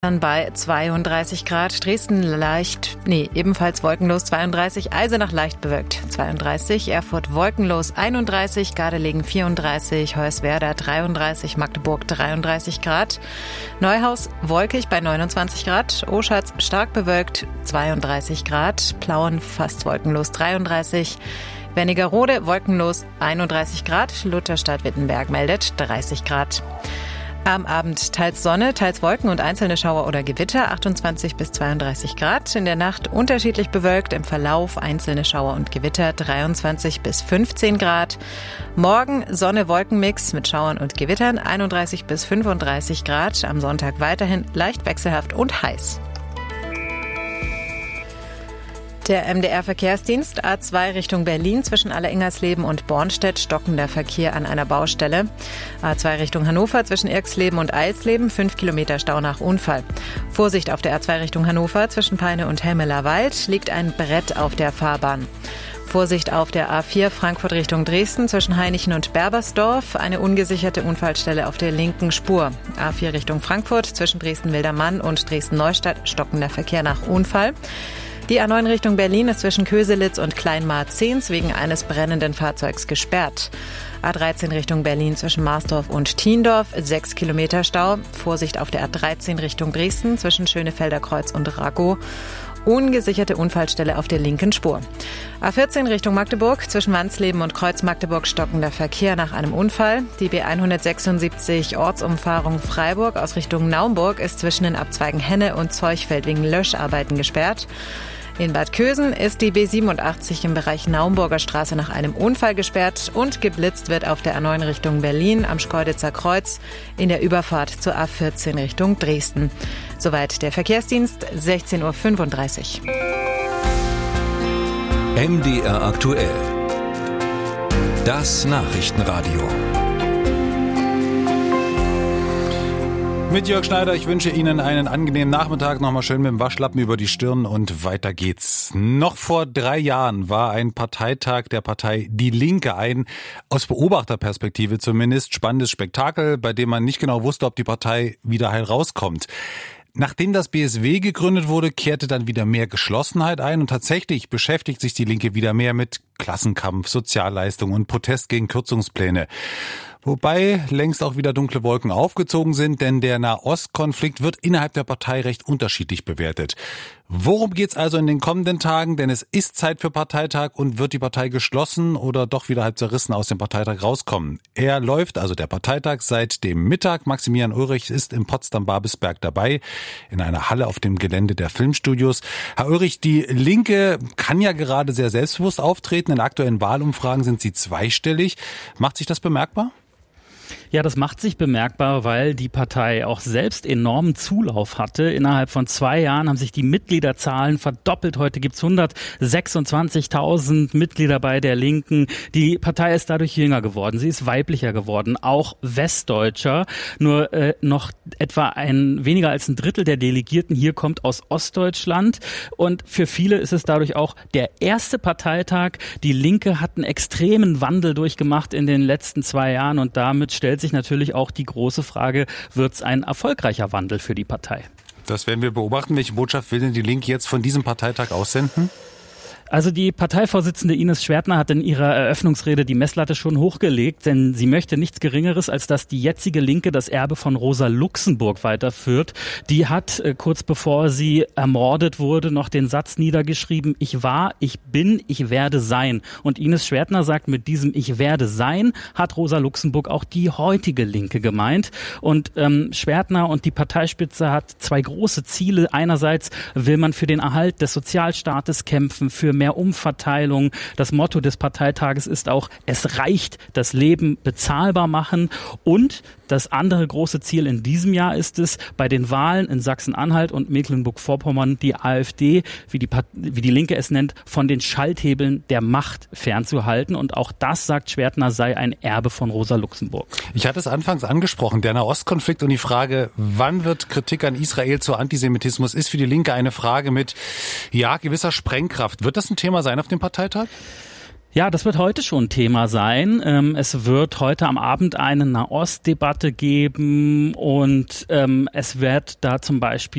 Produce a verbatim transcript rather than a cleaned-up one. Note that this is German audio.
Dann bei zweiunddreißig Grad, Dresden leicht, nee, ebenfalls wolkenlos zweiunddreißig, Eisenach leicht bewölkt zweiunddreißig, Erfurt wolkenlos einunddreißig, Gardelegen vierunddreißig, Hoyerswerda dreiunddreißig, Magdeburg dreiunddreißig Grad, Neuhaus wolkig bei neunundzwanzig Grad, Oschatz stark bewölkt zweiunddreißig Grad, Plauen fast wolkenlos dreiunddreißig, Wernigerode wolkenlos einunddreißig Grad, Lutherstadt-Wittenberg meldet dreißig Grad. Am Abend teils Sonne, teils Wolken und einzelne Schauer oder Gewitter, achtundzwanzig bis zweiunddreißig Grad. In der Nacht unterschiedlich bewölkt, im Verlauf einzelne Schauer und Gewitter, dreiundzwanzig bis fünfzehn Grad. Morgen Sonne-Wolken-Mix mit Schauern und Gewittern, einunddreißig bis fünfunddreißig Grad. Am Sonntag weiterhin leicht wechselhaft und heiß. Der M D R-Verkehrsdienst A zwei Richtung Berlin zwischen Alleringersleben und Bornstedt stockender Verkehr an einer Baustelle. A zwei Richtung Hannover zwischen Irxleben und Eilsleben, fünf Kilometer Stau nach Unfall. Vorsicht auf der A zwei Richtung Hannover zwischen Peine und Helmelerwald liegt ein Brett auf der Fahrbahn. Vorsicht auf der A vier Frankfurt Richtung Dresden zwischen Hainichen und Berbersdorf, eine ungesicherte Unfallstelle auf der linken Spur. A vier Richtung Frankfurt zwischen Dresden-Wildermann und Dresden-Neustadt stockender Verkehr nach Unfall. Die A neun Richtung Berlin ist zwischen Köselitz und Kleinmarzehns wegen eines brennenden Fahrzeugs gesperrt. A dreizehn Richtung Berlin zwischen Marsdorf und Thiendorf, sechs Kilometer Stau. Vorsicht auf der A dreizehn Richtung Dresden zwischen Schönefelder Kreuz und Ragow. Ungesicherte Unfallstelle auf der linken Spur. A vierzehn Richtung Magdeburg zwischen Wansleben und Kreuz Magdeburg stockender Verkehr nach einem Unfall. Die B hundertsechsundsiebzig Ortsumfahrung Freiburg aus Richtung Naumburg ist zwischen den Abzweigen Henne und Zeuchfeld wegen Löscharbeiten gesperrt. In Bad Kösen ist die B siebenundachtzig im Bereich Naumburger Straße nach einem Unfall gesperrt und geblitzt wird auf der A neun Richtung Berlin am Schkeuditzer Kreuz in der Überfahrt zur A vierzehn Richtung Dresden. Soweit der Verkehrsdienst, sechzehn Uhr fünfunddreißig. M D R aktuell. Das Nachrichtenradio. Mit Jörg Schneider, ich wünsche Ihnen einen angenehmen Nachmittag, nochmal schön mit dem Waschlappen über die Stirn und weiter geht's. Noch vor drei Jahren war ein Parteitag der Partei Die Linke ein, aus Beobachterperspektive zumindest, spannendes Spektakel, bei dem man nicht genau wusste, ob die Partei wieder heil rauskommt. Nachdem das B S W gegründet wurde, kehrte dann wieder mehr Geschlossenheit ein und tatsächlich beschäftigt sich die Linke wieder mehr mit Klassenkampf, Sozialleistung und Protest gegen Kürzungspläne. Wobei längst auch wieder dunkle Wolken aufgezogen sind, denn der Nahostkonflikt wird innerhalb der Partei recht unterschiedlich bewertet. Worum geht's also in den kommenden Tagen? Denn es ist Zeit für Parteitag und wird die Partei geschlossen oder doch wieder halb zerrissen aus dem Parteitag rauskommen? Er läuft, also der Parteitag, seit dem Mittag. Maximilian Ulrich ist in Potsdam-Babelsberg dabei, in einer Halle auf dem Gelände der Filmstudios. Herr Ulrich, die Linke kann ja gerade sehr selbstbewusst auftreten. In aktuellen Wahlumfragen sind sie zweistellig. Macht sich das bemerkbar? Ja, das macht sich bemerkbar, weil die Partei auch selbst enormen Zulauf hatte. Innerhalb von zwei Jahren haben sich die Mitgliederzahlen verdoppelt. Heute gibt's hundertsechsundzwanzigtausend Mitglieder bei der Linken. Die Partei ist dadurch jünger geworden. Sie ist weiblicher geworden, auch westdeutscher. Nur äh, noch etwa ein weniger als ein Drittel der Delegierten hier kommt aus Ostdeutschland. Und für viele ist es dadurch auch der erste Parteitag. Die Linke hat einen extremen Wandel durchgemacht in den letzten zwei Jahren und damit stellt sich natürlich auch die große Frage, wird es ein erfolgreicher Wandel für die Partei? Das werden wir beobachten. Welche Botschaft will denn die Linke jetzt von diesem Parteitag aussenden? Also die Parteivorsitzende Ines Schwertner hat in ihrer Eröffnungsrede die Messlatte schon hochgelegt, denn sie möchte nichts Geringeres, als dass die jetzige Linke das Erbe von Rosa Luxemburg weiterführt. Die hat äh, kurz bevor sie ermordet wurde noch den Satz niedergeschrieben: Ich war, ich bin, ich werde sein. Und Ines Schwertner sagt, mit diesem Ich werde sein hat Rosa Luxemburg auch die heutige Linke gemeint. Und ähm, Schwertner und die Parteispitze hat zwei große Ziele. Einerseits will man für den Erhalt des Sozialstaates kämpfen, für mehr Umverteilung. Das Motto des Parteitages ist auch, es reicht, das Leben bezahlbar machen. Und das andere große Ziel in diesem Jahr ist es, bei den Wahlen in Sachsen-Anhalt und Mecklenburg-Vorpommern die AfD, wie die, wie die Linke es nennt, von den Schalthebeln der Macht fernzuhalten. Und auch das, sagt Schwertner, sei ein Erbe von Rosa Luxemburg. Ich hatte es anfangs angesprochen, der Nahostkonflikt und die Frage, wann wird Kritik an Israel zu Antisemitismus, ist für die Linke eine Frage mit, ja, gewisser Sprengkraft. Wird das ein Thema sein auf dem Parteitag? Ja, das wird heute schon Thema sein. Ähm, es wird heute am Abend eine Nahost-Debatte geben und ähm, es wird da zum Beispiel